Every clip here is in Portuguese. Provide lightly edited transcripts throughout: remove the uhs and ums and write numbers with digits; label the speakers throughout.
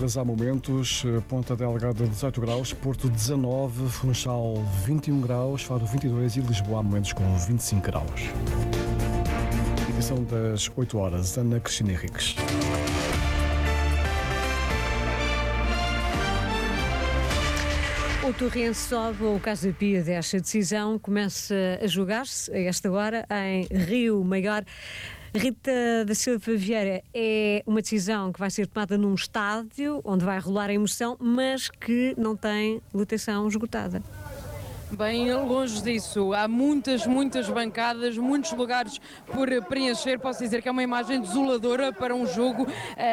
Speaker 1: temperaturas há momentos. Ponta Delgada 18 graus, Porto 19, Funchal 21 graus, Faro 22 e Lisboa há momentos com 25 graus. Edição das 8 horas, Ana Cristina Henriques.
Speaker 2: O Torrense sobe, o Casa Pia desta decisão começa a jogar-se a esta hora em Rio Maior. Rita da Silva Vieira, é uma decisão que vai ser tomada num estádio onde vai rolar a emoção, mas que não tem lotação esgotada.
Speaker 3: Bem longe disso, há muitas bancadas, muitos lugares por preencher. Posso dizer que é uma imagem desoladora para um jogo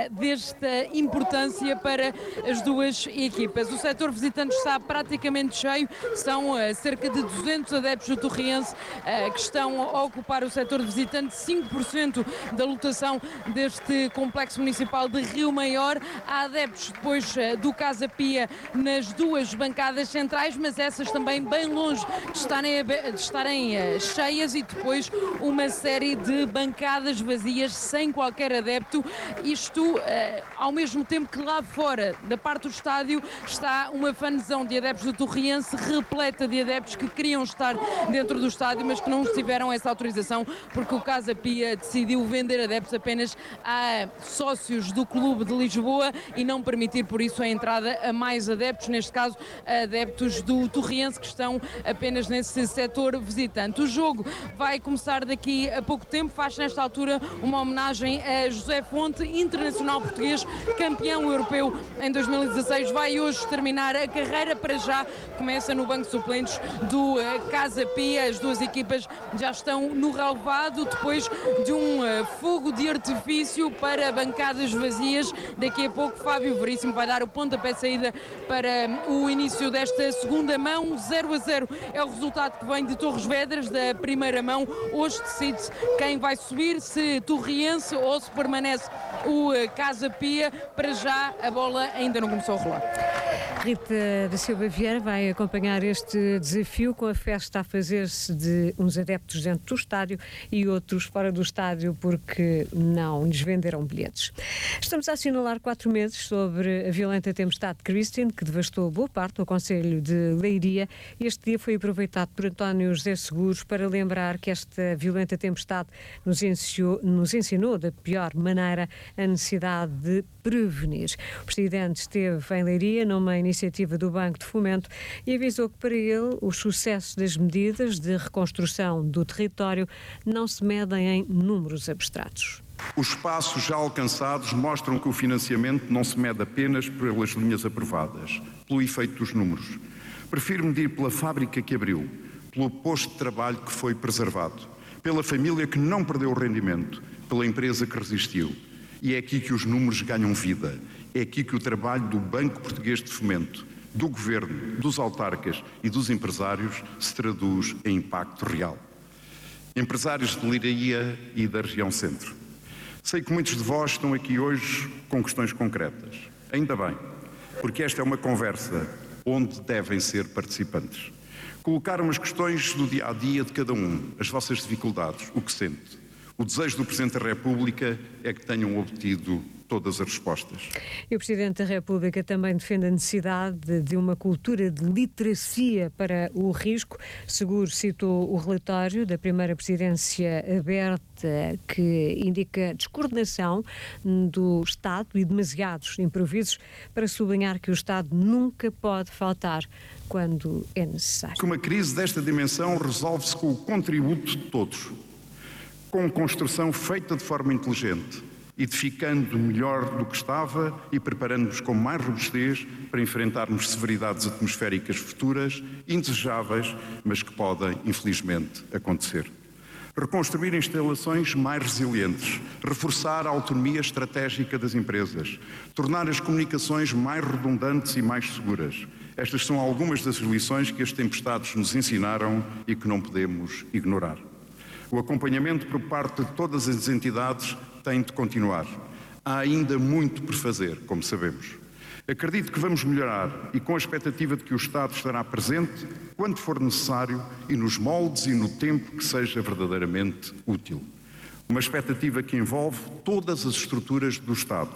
Speaker 3: desta importância para as duas equipas. O setor visitante está praticamente cheio, são cerca de 200 adeptos do Torrense que estão a ocupar o setor visitante, 5% da lotação deste complexo municipal de Rio Maior. Há adeptos depois do Casa Pia nas duas bancadas centrais, mas essas também bem longe de estarem cheias, e depois uma série de bancadas vazias sem qualquer adepto. Isto ao mesmo tempo que lá fora da parte do estádio está uma fanzão de adeptos do Torrense repleta de adeptos que queriam estar dentro do estádio, mas que não tiveram essa autorização porque o Casa Pia decidiu vender adeptos apenas a sócios do Clube de Lisboa e não permitir por isso a entrada a mais adeptos, neste caso adeptos do Torrense, que estão apenas nesse setor visitante. O jogo vai começar daqui a pouco tempo, faz nesta altura uma homenagem a José Fonte, internacional português, campeão europeu em 2016, vai hoje terminar a carreira. Para já começa no banco de suplentes do Casa Pia, as duas equipas já estão no relvado, depois de um fogo de artifício para bancadas vazias. Daqui a pouco Fábio Veríssimo vai dar o pontapé de saída para o início desta segunda mão. 0-0 é o resultado que vem de Torres Vedras, da primeira mão. Hoje decide-se quem vai subir, se Torrense ou se permanece o Casa Pia. Para já a bola ainda não começou a rolar.
Speaker 2: Rita da Silva Vieira vai acompanhar este desafio com a festa a fazer-se de uns adeptos dentro do estádio e outros fora do estádio porque não lhes venderam bilhetes. Estamos a assinalar 4 meses sobre a violenta tempestade Christine, que devastou boa parte do concelho de Leiria. Este dia foi aproveitado por António José Seguros para lembrar que esta violenta tempestade nos ensinou da pior maneira a necessidade de prevenir. O Presidente esteve em Leiria numa iniciativa do Banco de Fomento e avisou que para ele os sucessos das medidas de reconstrução do território não se medem em números abstratos.
Speaker 4: Os passos já alcançados mostram que o financiamento não se mede apenas pelas linhas aprovadas, pelo efeito dos números. Prefiro medir pela fábrica que abriu, pelo posto de trabalho que foi preservado, pela família que não perdeu o rendimento, pela empresa que resistiu. E é aqui que os números ganham vida. É aqui que o trabalho do Banco Português de Fomento, do Governo, dos autarcas e dos empresários se traduz em impacto real. Empresários de Leiria e da região centro. Sei que muitos de vós estão aqui hoje com questões concretas. Ainda bem, porque esta é uma conversa onde devem ser participantes. Colocaram as questões do dia-a-dia de cada um, as vossas dificuldades, o que sente. O desejo do Presidente da República é que tenham obtido todas as respostas.
Speaker 2: E o Presidente da República também defende a necessidade de uma cultura de literacia para o risco. Seguro citou o relatório da primeira presidência aberta que indica descoordenação do Estado e demasiados improvisos, para sublinhar que o Estado nunca pode faltar quando é necessário.
Speaker 4: Que uma crise desta dimensão resolve-se com o contributo de todos, com construção feita de forma inteligente, edificando melhor do que estava e preparando-nos com mais robustez para enfrentarmos severidades atmosféricas futuras, indesejáveis, mas que podem, infelizmente, acontecer. Reconstruir instalações mais resilientes, reforçar a autonomia estratégica das empresas, tornar as comunicações mais redundantes e mais seguras. Estas são algumas das lições que as tempestades nos ensinaram e que não podemos ignorar. O acompanhamento por parte de todas as entidades tem de continuar. Há ainda muito por fazer, como sabemos. Acredito que vamos melhorar e com a expectativa de que o Estado estará presente quando for necessário e nos moldes e no tempo que seja verdadeiramente útil. Uma expectativa que envolve todas as estruturas do Estado,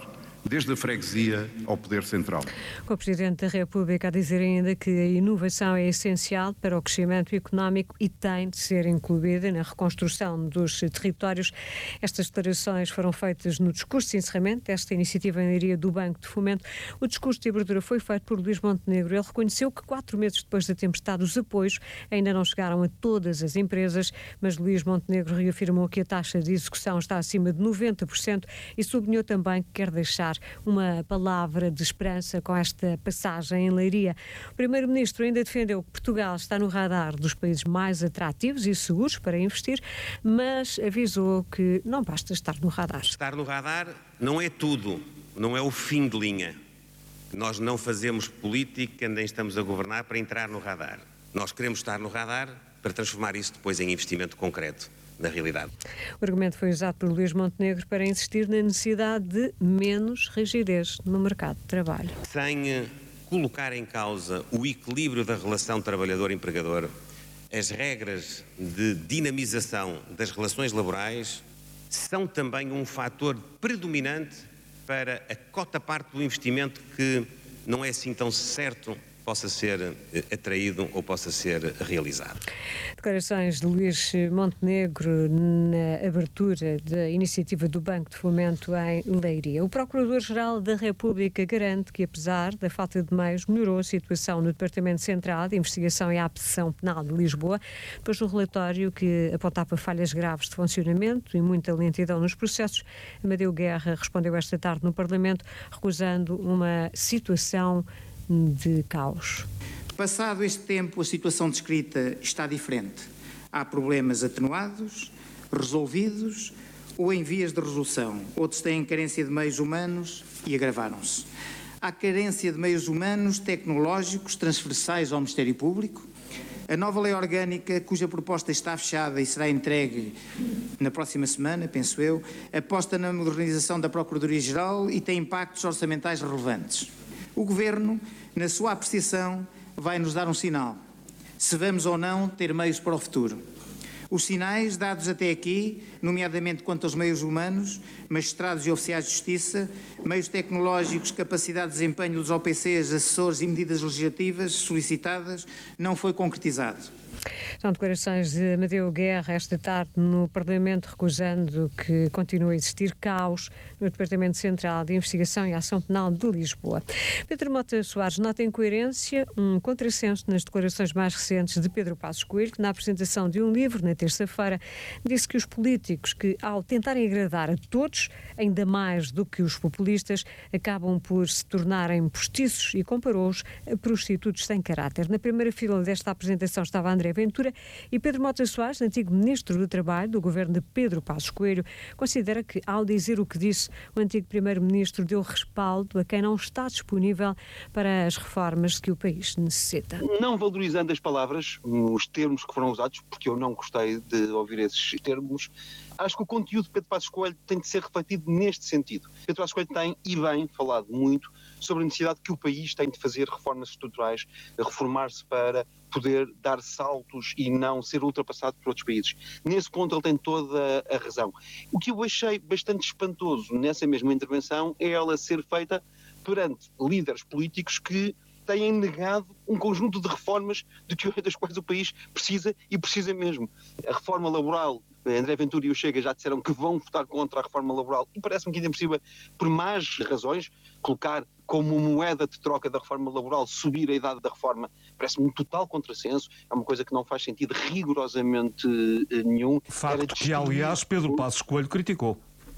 Speaker 4: desde a freguesia ao Poder Central.
Speaker 2: O Presidente da República a dizer ainda que a inovação é essencial para o crescimento económico e tem de ser incluída na reconstrução dos territórios. Estas declarações foram feitas no discurso de encerramento desta iniciativa em Leiria do Banco de Fomento. O discurso de abertura foi feito por Luís Montenegro. Ele reconheceu que 4 meses depois da tempestade os apoios ainda não chegaram a todas as empresas, mas Luís Montenegro reafirmou que a taxa de execução está acima de 90% e sublinhou também que quer deixar uma palavra de esperança com esta passagem em Leiria. O Primeiro-Ministro ainda defendeu que Portugal está no radar dos países mais atrativos e seguros para investir, mas avisou que não basta estar no radar.
Speaker 5: Estar no radar não é tudo, não é o fim de linha. Nós não fazemos política, nem estamos a governar para entrar no radar. Nós queremos estar no radar para transformar isso depois em investimento concreto na realidade.
Speaker 2: O argumento foi usado por Luís Montenegro para insistir na necessidade de menos rigidez no mercado de trabalho.
Speaker 5: Sem colocar em causa o equilíbrio da relação trabalhador-empregador, as regras de dinamização das relações laborais são também um fator predominante para a cota-parte do investimento que não é assim tão certo possa ser atraído ou possa ser realizado.
Speaker 2: Declarações de Luís Montenegro na abertura da iniciativa do Banco de Fomento em Leiria. O Procurador-Geral da República garante que, apesar da falta de meios, melhorou a situação no Departamento Central de Investigação e Apelação Penal de Lisboa, depois do relatório que apontava falhas graves de funcionamento e muita lentidão nos processos. Amadeu Guerra respondeu esta tarde no Parlamento, recusando uma situação de caos.
Speaker 6: Passado este tempo, a situação descrita está diferente. Há problemas atenuados, resolvidos ou em vias de resolução. Outros têm carência de meios humanos e agravaram-se. Há carência de meios humanos tecnológicos transversais ao Ministério Público. A nova lei orgânica, cuja proposta está fechada e será entregue na próxima semana, penso eu, aposta na modernização da Procuradoria-Geral e tem impactos orçamentais relevantes. O Governo, na sua apreciação, vai nos dar um sinal, se vamos ou não ter meios para o futuro. Os sinais dados até aqui, nomeadamente quanto aos meios humanos, magistrados e oficiais de justiça, meios tecnológicos, capacidade de desempenho dos OPCs, assessores e medidas legislativas solicitadas, não foi concretizado.
Speaker 2: São declarações de Amadeu Guerra esta tarde no Parlamento, recusando que continue a existir caos no Departamento Central de Investigação e Ação Penal de Lisboa. Pedro Mota Soares nota incoerência, um contrassenso nas declarações mais recentes de Pedro Passos Coelho, que na apresentação de um livro na terça-feira disse que os políticos que, ao tentarem agradar a todos, ainda mais do que os populistas, acabam por se tornarem postiços e comparou-os a prostitutos sem caráter. Na primeira fila desta apresentação estava André Ventura e Pedro Mota Soares, antigo Ministro do Trabalho do governo de Pedro Passos Coelho, considera que, ao dizer o que disse, o antigo Primeiro-Ministro deu respaldo a quem não está disponível para as reformas que o país necessita.
Speaker 7: Não valorizando as palavras, os termos que foram usados, porque eu não gostei de ouvir esses termos, acho que o conteúdo de Pedro Passos Coelho tem de ser refletido neste sentido. Pedro Passos Coelho tem, e bem, falado muito sobre a necessidade que o país tem de fazer reformas estruturais, reformar-se para poder dar saltos e não ser ultrapassado por outros países. Nesse ponto ele tem toda a razão. O que eu achei bastante espantoso nessa mesma intervenção é ela ser feita perante líderes políticos que têm negado um conjunto de reformas das quais o país precisa e precisa mesmo. A reforma laboral, André Ventura e o Chega já disseram que vão votar contra a reforma laboral e parece-me que ainda por cima, por más razões, colocar como moeda de troca da reforma laboral subir a idade da reforma parece-me um total contrassenso, é uma coisa que não faz sentido rigorosamente nenhum.
Speaker 8: Facto que, aliás, Pedro Passos Coelho criticou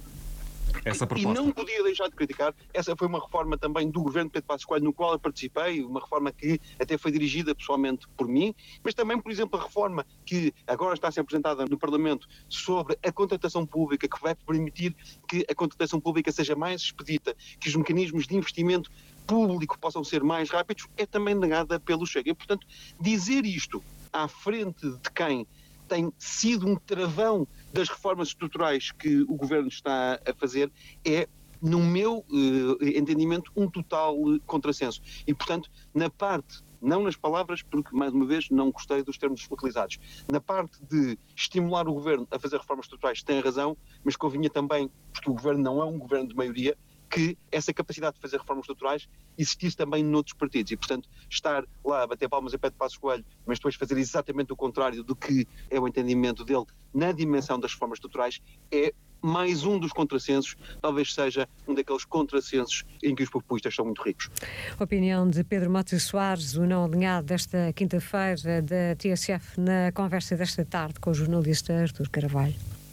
Speaker 8: essa proposta.
Speaker 7: E não podia deixar de criticar. Essa foi uma reforma também do governo de Pedro Passos Coelho, no qual eu participei, uma reforma que até foi dirigida pessoalmente por mim, mas também, por exemplo, a reforma que agora está a ser apresentada no Parlamento sobre a contratação pública, que vai permitir que a contratação pública seja mais expedita, que os mecanismos de investimento público possam ser mais rápidos, é também negada pelo Chega. E, portanto, dizer isto à frente de quem tem sido um travão das reformas estruturais que o Governo está a fazer é, no meu entendimento, um total contrassenso. E, portanto, na parte, não nas palavras, porque, mais uma vez, não gostei dos termos utilizados, na parte de estimular o Governo a fazer reformas estruturais, tem razão, mas convinha também, porque o Governo não é um Governo de maioria, que essa capacidade de fazer reformas estruturais existisse também noutros partidos e, portanto, estar lá a bater palmas a pé de Passos Coelho, mas depois fazer exatamente o contrário do que é o entendimento dele na dimensão das reformas estruturais é mais um dos contrassensos, talvez seja um daqueles contrassensos em que os populistas são muito ricos.
Speaker 2: Opinião de Pedro Mota Soares, o não alinhado desta quinta-feira da TSF, na conversa desta tarde com o jornalista Artur Carvalho.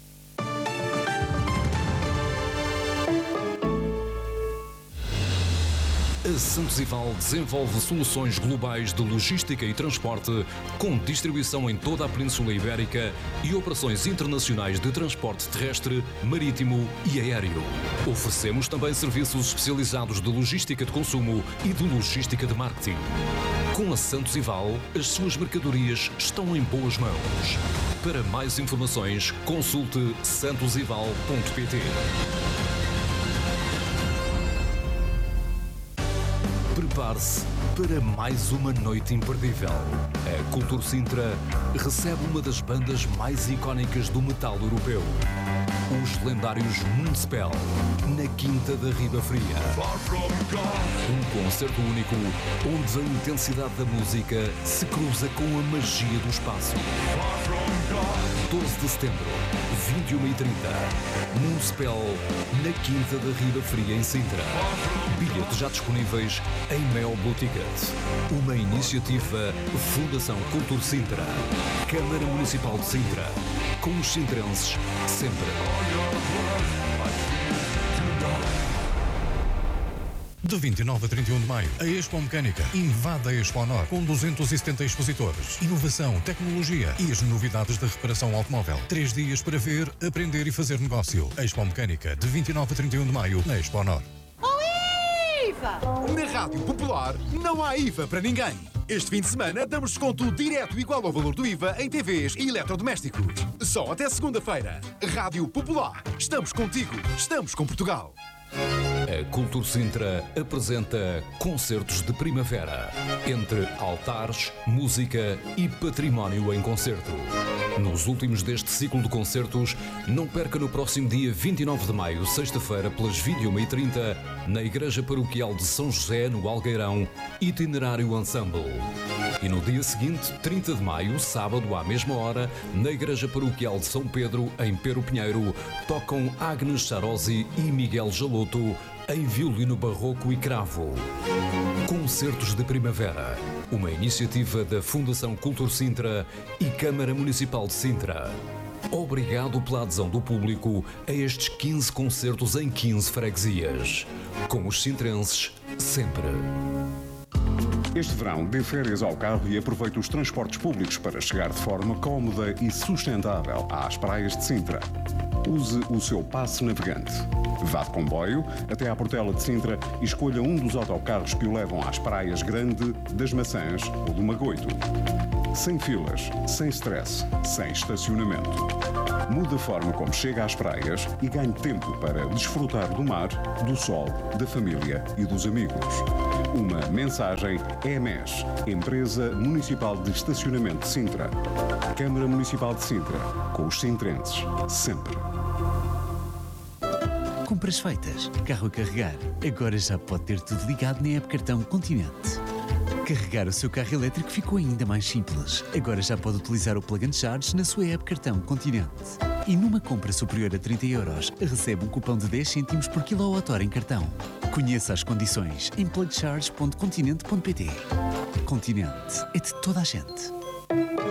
Speaker 9: A Santos Ival desenvolve soluções globais de logística e transporte, com distribuição em toda a Península Ibérica e operações internacionais de transporte terrestre, marítimo e aéreo. Oferecemos também serviços especializados de logística de consumo e de logística de marketing. Com a Santos Ival, as suas mercadorias estão em boas mãos. Para mais informações, consulte santosival.pt. Prepare-se para mais uma noite imperdível. A Cultura Sintra recebe uma das bandas mais icónicas do metal europeu. Os lendários Moonspell, na Quinta da Riba Fria. Um concerto único, onde a intensidade da música se cruza com a magia do espaço. 12 de setembro, 21h30. Moonspell, na Quinta da Riba Fria, em Sintra. Bilhetes já disponíveis em Mel Blue Ticket. Uma iniciativa Fundação Cultura Sintra. Câmara Municipal de Sintra. Com os sintrenses sempre.
Speaker 10: De 29 a 31 de maio, a Expo Mecânica invade a Expo Nord com 270 expositores, inovação, tecnologia e as novidades da reparação automóvel. 3 dias para ver, aprender e fazer negócio. Expo Mecânica, de 29 a 31 de maio, na Expo Nord.
Speaker 11: IVA! Na Rádio Popular não há IVA para ninguém. Este fim de semana damos desconto direto igual ao valor do IVA em TVs e eletrodomésticos. Só até segunda-feira. Rádio Popular. Estamos contigo. Estamos com Portugal.
Speaker 9: A Cultura Sintra apresenta Concertos de Primavera, entre altares, música e património em concerto. Nos últimos deste ciclo de concertos, não perca no próximo dia 29 de maio, sexta-feira, pelas 21h30, na Igreja Paroquial de São José, no Algueirão, Itinerário Ensemble. E no dia seguinte, 30 de maio, sábado, à mesma hora, na Igreja Paroquial de São Pedro, em Pero Pinheiro, tocam Agnes Charosi e Miguel Jaloto em violino barroco e cravo. Concertos de Primavera, uma iniciativa da Fundação Cultura Sintra e Câmara Municipal de Sintra. Obrigado pela adesão do público a estes 15 concertos em 15 freguesias. Com os sintrenses, sempre.
Speaker 12: Este verão, dê férias ao carro e aproveite os transportes públicos para chegar de forma cómoda e sustentável às praias de Sintra. Use o seu passe navegante. Vá de comboio até à Portela de Sintra e escolha um dos autocarros que o levam às praias Grande, das Maçãs ou do Magoito. Sem filas, sem stress, sem estacionamento. Mude a forma como chega às praias e ganhe tempo para desfrutar do mar, do sol, da família e dos amigos. Uma mensagem EMES, Empresa Municipal de Estacionamento de Sintra. Câmara Municipal de Sintra, com os sintrenses, sempre.
Speaker 13: Compras feitas, carro a carregar. Agora já pode ter tudo ligado na app Cartão Continente. Carregar o seu carro elétrico ficou ainda mais simples. Agora já pode utilizar o Plug and Charge na sua app Cartão Continente. E numa compra superior a 30 € recebe um cupom de 10 cêntimos por kWh em cartão. Conheça as condições em plugcharge.continente.pt. Continente é de toda a gente.